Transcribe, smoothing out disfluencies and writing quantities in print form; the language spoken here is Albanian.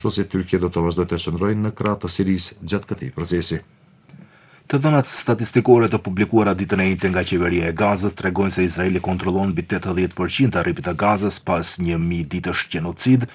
se Turqia do të vazhdojë të shndrojë në krah të Sirisë gjatë këtij procesi. Të dhënat statistikore të publikuara ditën e njëjtë nga qeveria e Gazës tregojnë se Izraeli kontrollon mbi 80% të rripit të Gazës pas 1000 ditësh genocid,